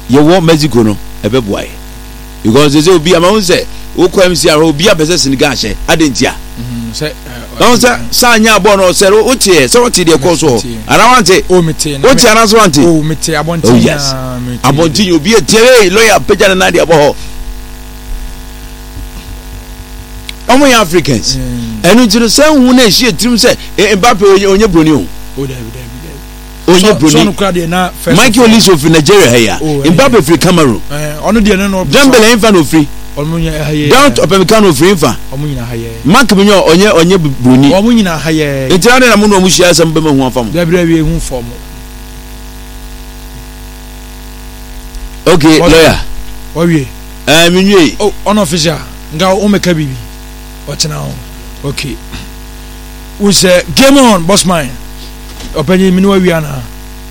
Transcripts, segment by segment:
ye wo Mexico no ebeboa ye because they say obi amahun say wo kwa MC aro obi abese Senegal hye adentia say don't say sanya bo no say wo tie say wo tie de course ho ara wante o mete wo tie na so wante o mete abonti oh yes abonti obi tie lawyer pejana na de abo ho omo ya Africans enu jiro say hu na hye tirim say Mbappe onye broni o onye broni Michael Olise of Nigeria here Mbappe free Cameroon ono de no Dembele infa no free omunya haye don't opemikano free infa omunya haye Mark Minyo onye broni omunya haye entira na mu no mu hia asem be ma hu afam dabira wi hu fom okay lawyer owie minwe oh unofficial nga o meka bibi watching now okay we say game on boss mine openye minu awiana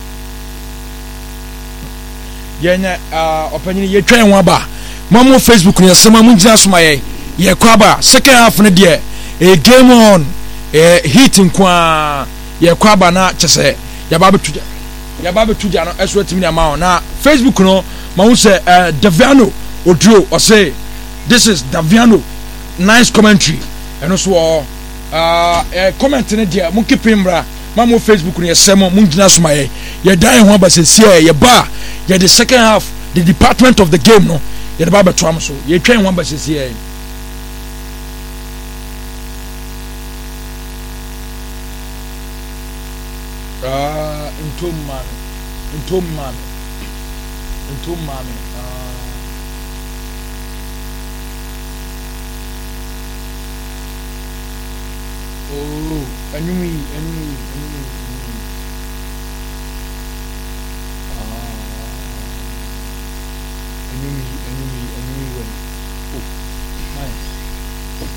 yenya openye ye twen waba mamo Facebook ne sema mu gina soma ye kwaba second half ne de game on hit nkwa ye kwaba na chese ya ba betuja no eso timi na ma na Facebook no ma say Daviano Odro or say this is Daviano nice commentary and also comment ne dia mun kipimra mamo Facebook ne sema mun gina soma ye dan ho ba se ye ba ye the second half the department of the game no ye ba beto am so ye twen ho ba se ye Ntomane oh anyway